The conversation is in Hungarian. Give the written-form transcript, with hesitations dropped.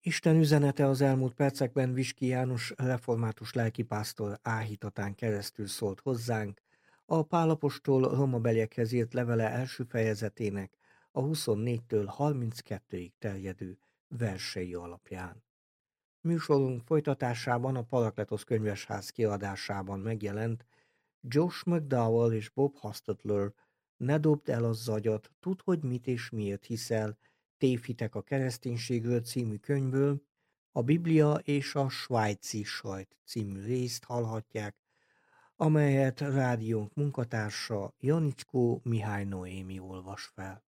Isten üzenete az elmúlt percekben Viski János református lelkipásztor áhítatán keresztül szólt hozzánk, a Pál apostol romabeliekhez írt levele első fejezetének a 24-től 32-ig terjedő versei alapján. Műsorunk folytatásában a Parakletosz könyvesház kiadásában megjelent Josh McDowell és Bob Hostetler Ne dobd el az agyat, tudd, hogy mit és miért hiszel, Tévhitek a kereszténységről című könyvből a Biblia és a svájci sajt című részt hallhatják, amelyet rádiónk munkatársa Janicskó Mihály Noémi olvas fel.